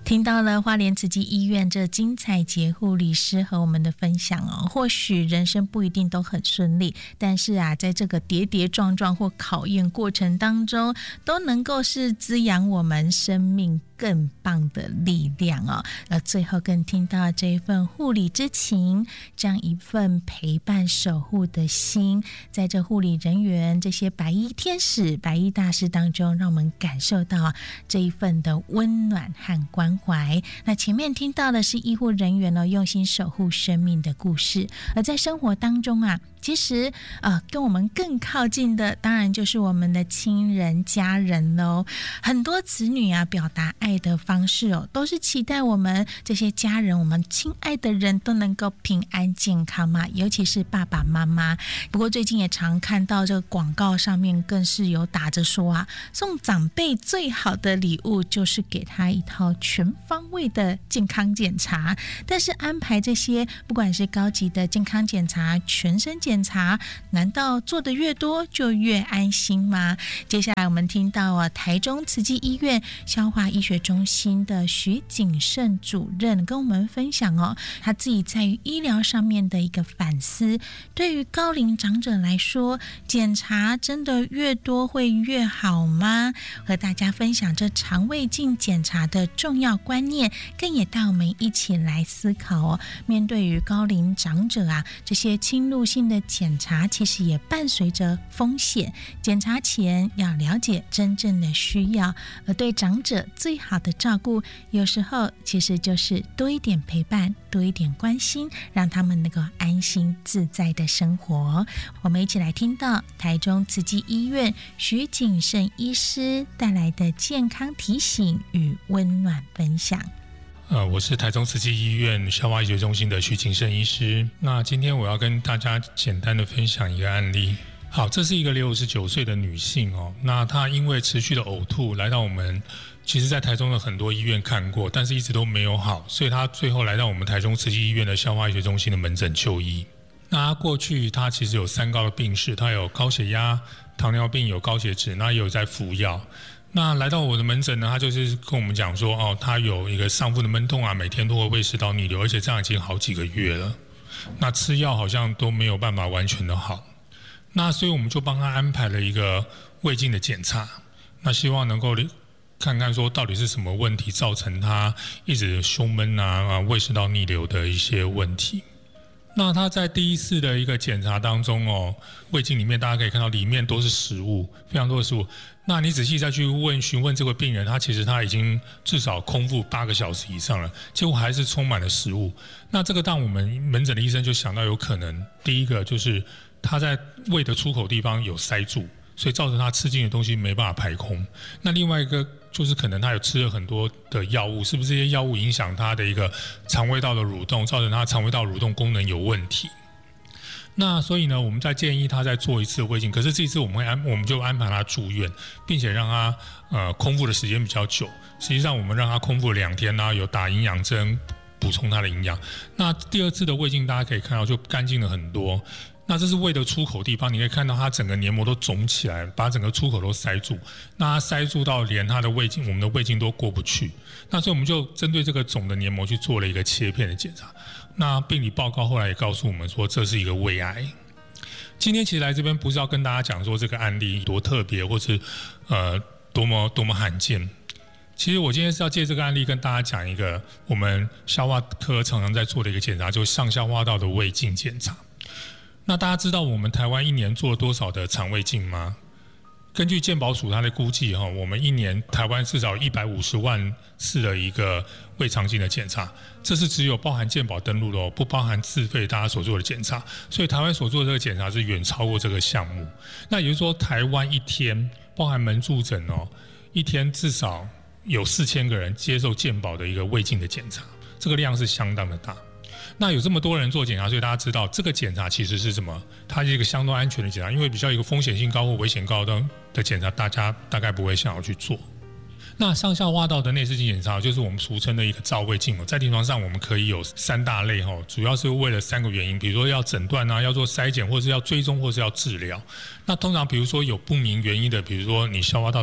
听到了花莲慈济医院这精彩节护理师和我们的分享哦，或许人生不一定都很顺利，但是啊，在这个跌跌撞撞或考验过程当中，都能够是滋养我们生命更棒的力量哦。最后更听到这一份护理之情，这样一份陪伴守护的心，在这护理人员这些白衣天使、白衣大师当中，让我们感受到这一份的温暖和关怀。那前面听到的是医护人员用心守护生命的故事，而在生活当中啊，其实跟我们更靠近的当然就是我们的亲人家人咯。很多子女啊表达爱的方式都是期待我们这些家人，我们亲爱的人都能够平安健康嘛，尤其是爸爸妈妈。不过最近也常看到这个广告上面更是有打着说啊，送长辈最好的礼物就是给他一套全方位的健康检查。但是安排这些不管是高级的健康检查、全身检查，难道做得越多就越安心吗？接下来我们听到台中慈济医院消化医学中心的徐景胜主任跟我们分享他自己在于医疗上面的一个反思。对于高龄长者来说，检查真的越多会越好吗？和大家分享这肠胃镜检查的重要观念，更也带我们一起来思考面对于高龄长者啊，这些侵入性的检查其实也伴随着风险。检查前要了解真正的需要，而对长者最好的照顾，有时候其实就是多一点陪伴，多一点关心，让他们能够安心自在的生活。我们一起来听到台中慈济医院徐景胜医师带来的健康提醒与温暖分享。 我是台中慈济医院消化医学中心的徐景胜医师。那今天我要跟大家简单的分享一个案例。好，这是一个69岁的女性那她因为持续的呕吐来到我们，其实在台中的很多医院看过，但是一直都没有好，所以她最后来到我们台中慈济医院的消化医学中心的门诊就医。那她过去她其实有3高的病史，她有高血压、糖尿病，有高血脂，那也有在服药。那来到我的门诊呢，他就是跟我们讲说他有一个上腹的闷痛啊，每天都会胃食道逆流，而且这样已经好几个月了。那吃药好像都没有办法完全的好。那所以我们就帮他安排了一个胃镜的检查，那希望能够看看说到底是什么问题造成他一直胸闷胃食道逆流的一些问题。那他在第一次的一个检查当中胃镜里面大家可以看到里面都是食物，非常多的食物。那你仔细再去询问这个病人，他其实他已经至少空腹8个小时以上了，结果还是充满了食物。那这个当我们门诊的医生就想到有可能，第一个就是他在胃的出口地方有塞住，所以造成他吃进的东西没办法排空。那另外一个就是可能他有吃了很多的药物，是不是这些药物影响他的一个肠胃道的蠕动，造成他肠胃道蠕动功能有问题。那所以呢，我们再建议他再做一次胃镜，可是这一次我们就安排他住院，并且让他空腹的时间比较久。实际上我们让他空腹2天有打营养针补充他的营养。那第2次的胃镜大家可以看到就干净了很多。那这是胃的出口地方，你可以看到它整个黏膜都肿起来，把整个出口都塞住。那它塞住到连它的胃镜，我们的胃镜都过不去。那所以我们就针对这个肿的黏膜去做了一个切片的检查。那病理报告后来也告诉我们说，这是一个胃癌。今天其实来这边不是要跟大家讲说这个案例多特别，或是多么罕见。其实我今天是要借这个案例跟大家讲一个我们消化科常常在做的一个检查，就是上消化道的胃镜检查。那大家知道我们台湾一年做了多少的肠胃镜吗？根据健保署它的估计我们一年台湾至少150万次的一个胃肠镜的检查，这是只有包含健保登录的不包含自费大家所做的检查，所以台湾所做的这个检查是远超过这个项目。那也就是说，台湾一天包含门住诊一天至少有4000个人接受健保的一个胃镜的检查，这个量是相当的大。那有这么多人做检查，所以大家知道这个检查其实是什么？它是一个相当安全的检查，因为比较一个风险性高或危险高的检查，大家大概不会想要去做。那上消化道的内视镜检查就是我们俗称的一个照胃镜在临床上我们可以有3大类主要是为了3个原因，比如说要诊断要做筛检，或是要追踪，或是要治疗。那通常比如说有不明原因的，比如说你消化道的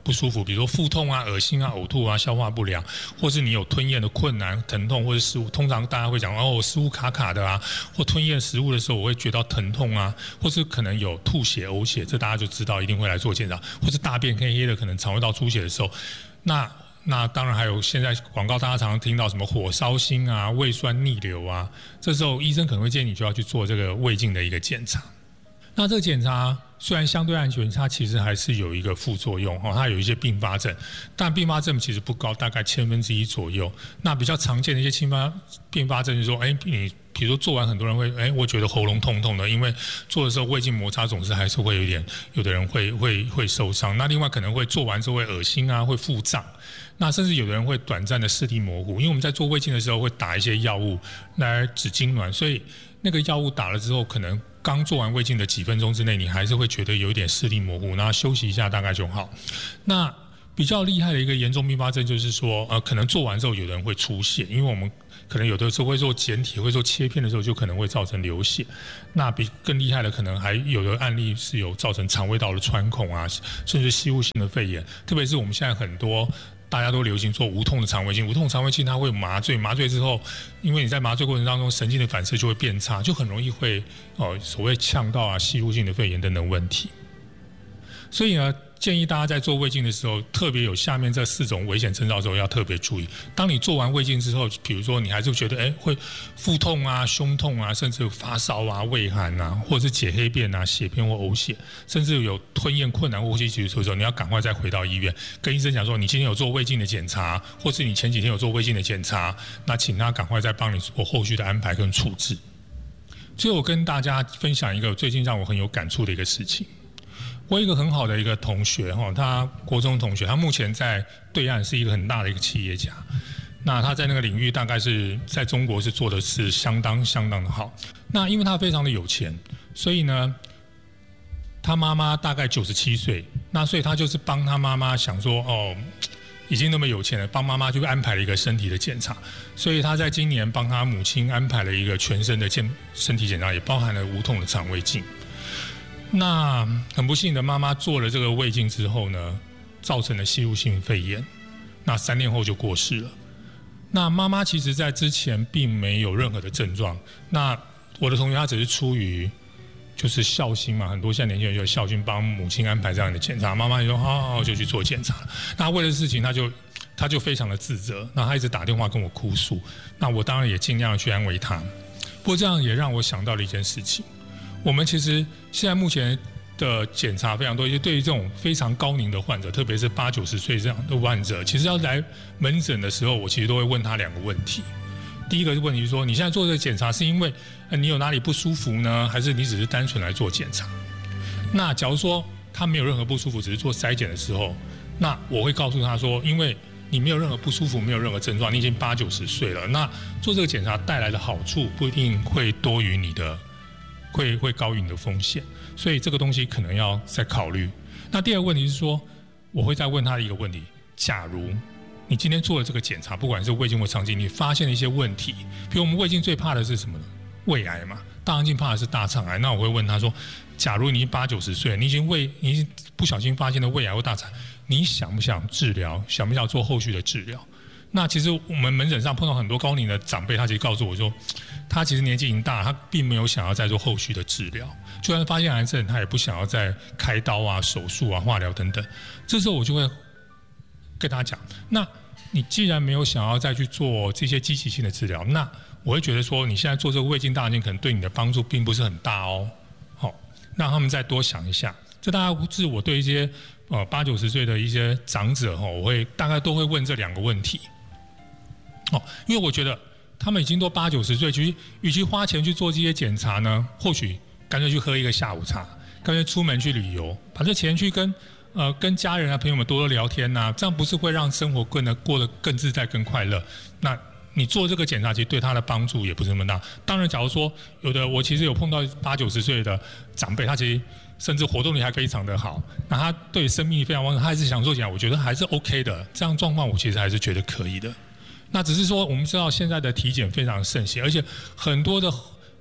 不舒服，比如说腹痛啊、恶心啊、呕吐啊、消化不良，或是你有吞咽的困难、疼痛，或者食物，通常大家会讲哦，食物卡卡的啊，或吞咽食物的时候我会觉到疼痛啊，或是可能有吐血、呕血，这大家就知道一定会来做检查，或是大便黑黑的，可能肠胃道出血的时候，那当然还有现在广告大家常常听到什么火烧心啊、胃酸逆流啊，这时候医生可能会建议你就要去做这个胃镜的一个检查。那这个检查虽然相对安全，它其实还是有一个副作用，它有一些并发症，但并发症其实不高，大概1/1000左右。那比较常见的一些并发症就是说，你比如说做完很多人会，我觉得喉咙痛痛的，因为做的时候胃镜摩擦总是还是会有一点，有的人会受伤。那另外可能会做完之后会恶心啊，会腹胀。那甚至有的人会短暂的视力模糊，因为我们在做胃镜的时候会打一些药物来止痉挛，所以那个药物打了之后，可能刚做完胃镜的几分钟之内，你还是会觉得有一点视力模糊，然后休息一下大概就好。那比较厉害的一个严重并发症就是说，可能做完之后有人会出血，因为我们可能有的时候会做检体、会做切片的时候，就可能会造成流血。那比更厉害的，可能还有的案例是有造成肠胃道的穿孔啊，甚至吸入性的肺炎。特别是我们现在很多大家都流行做无痛的肠胃镜，无痛肠胃镜它会麻醉，麻醉之后，因为你在麻醉过程当中神经的反射就会变差，就很容易会所谓呛到啊、吸入性的肺炎等等问题。所以呢，建议大家在做胃镜的时候，特别有下面这4种危险征兆的时候要特别注意。当你做完胃镜之后，比如说你还是觉得会腹痛啊、胸痛啊，甚至发烧啊、畏寒啊，或者是解黑便啊、血便或呕血，甚至有吞咽困难或呼吸急促的时候，你要赶快再回到医院，跟医生讲说你今天有做胃镜的检查，或是你前几天有做胃镜的检查，那请他赶快再帮你做后续的安排跟处置。最后我跟大家分享一个最近让我很有感触的一个事情。我有一个很好的一个同学，他国中同学，他目前在对岸是一个很大的一个企业家。那他在那个领域大概是在中国是做的是相当的好。那因为他非常的有钱，所以呢，他妈妈大概97岁，那所以他就是帮他妈妈想说，已经那么有钱了，帮妈妈就安排了一个身体的检查。所以他在今年帮他母亲安排了一个全身的身体检查，也包含了无痛的肠胃镜。那很不幸的，妈妈做了这个胃镜之后呢，造成了吸入性肺炎，那3年后就过世了。那妈妈其实在之前并没有任何的症状，那我的同学他只是出于就是孝心嘛，很多现在年轻人就孝心帮母亲安排这样的检查，妈妈就说好就去做检查了。那为了事情他就非常的自责，那他一直打电话跟我哭诉，那我当然也尽量去安慰他。不过这样也让我想到了一件事情。我们其实现在目前的检查非常多，就对于这种非常高龄的患者，特别是80、90岁这样的患者，其实要来门诊的时候，我其实都会问他2个问题。第一个问题是说，你现在做这个检查是因为你有哪里不舒服呢，还是你只是单纯来做检查？那假如说他没有任何不舒服，只是做筛检的时候，那我会告诉他说，因为你没有任何不舒服，没有任何症状，你已经80、90岁了，那做这个检查带来的好处不一定会多于你的。会高于你的风险，所以这个东西可能要再考虑。那第二个问题是说，我会再问他一个问题：假如你今天做了这个检查，不管是胃镜或肠镜，你发现了一些问题，比如我们胃镜最怕的是什么呢？胃癌嘛，大肠镜怕的是大肠癌。那我会问他说：假如你已经80、90岁了，你已经不小心发现了胃癌或大肠，你想不想治疗？想不想做后续的治疗？那其实我们门诊上碰到很多高龄的长辈，他其实告诉我说，他其实年纪已经大，他并没有想要再做后续的治疗，就算发现癌症，他也不想要再开刀啊、手术啊、化疗等等。这时候我就会跟他讲，那你既然没有想要再去做这些积极性的治疗，那我会觉得说，你现在做这个胃镜大肠镜可能对你的帮助并不是很大哦。好，让他们再多想一下。这大概是我对一些80、90岁的一些长者我会大概都会问这2个问题。因为我觉得他们已经都80、90岁，其实与其花钱去做这些检查呢，或许干脆去喝一个下午茶，干脆出门去旅游，把这钱去跟家人啊、朋友们多聊天啊，这样不是会让生活过得更自在、更快乐？那你做这个检查，其实对他的帮助也不是那么大。当然，假如说我其实有碰到80、90岁的长辈，他其实甚至活动力还非常的好，那他对生命力非常旺盛，他还是想做检查，我觉得还是 OK 的。这样状况，我其实还是觉得可以的。那只是说，我们知道现在的体检非常盛行，而且很多的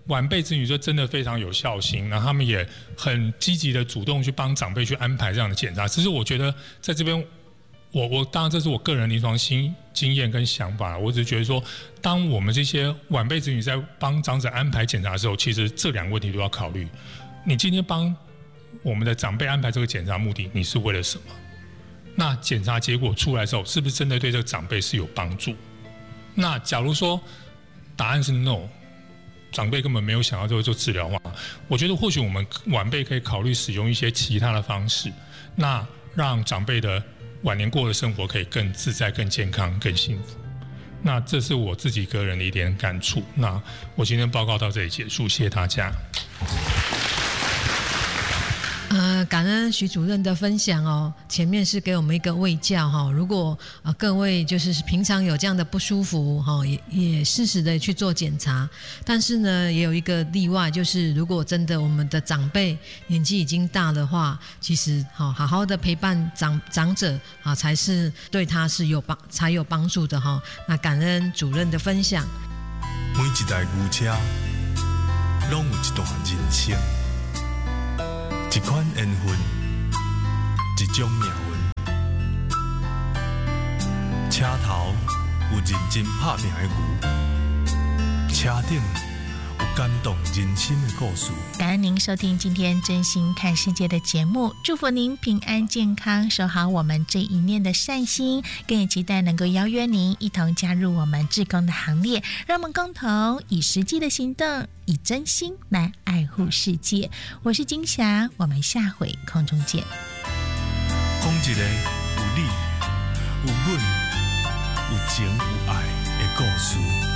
晚辈子女就真的非常有孝心，然后他们也很积极的主动去帮长辈去安排这样的检查。只是我觉得在这边，我当然这是我个人临床经验跟想法，我只是觉得说，当我们这些晚辈子女在帮长者安排检查的时候，其实这两个问题都要考虑。你今天帮我们的长辈安排这个检查目的，你是为了什么？那检查结果出来之后，是不是真的对这个长辈是有帮助？那假如说答案是 no， 长辈根本没有想要做治疗的话，我觉得或许我们晚辈可以考虑使用一些其他的方式，那让长辈的晚年过的生活可以更自在、更健康、更幸福。那这是我自己个人的一点感触。那我今天报告到这里结束，谢谢大家。 感恩徐主任的分享哦，前面是给我们一个卫教哈，如果各位就是平常有这样的不舒服哈，也适时的去做检查，但是呢也有一个例外，就是如果真的我们的长辈年纪已经大的话，其实好好的陪伴长者啊，才是对他是才有帮助的哈。那感恩主任的分享。 每一台牛车拢有一段人生。一款缘分，一种命运。车头有认真打拼的牛，车顶有感动人心的故事。 感恩您收听今天真心看世界的节目，祝福您平安健康，守好我们这一念的善心，更也期待能够邀约您一同加入我们志工的行列，让我们共同以实际的行动，以真心来爱护世界。我是金霞，我们下回空中见。 讲一个有你、有阮、有情有爱的故事。